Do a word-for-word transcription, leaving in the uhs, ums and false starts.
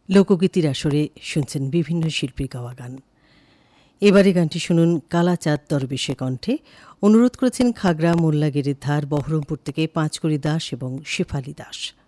লোকগীতির আসরে শুনছেন বিভিন্ন শিল্পীর গাওয়া গান। এবারে গানটি শুনুন কালাচাঁদ দরবেশের কণ্ঠে। অনুরোধ করেছেন খাগড়া মোল্লাগিরির ধার বহরমপুর থেকে পাঁচকড়ি দাস এবং শেফালি দাস।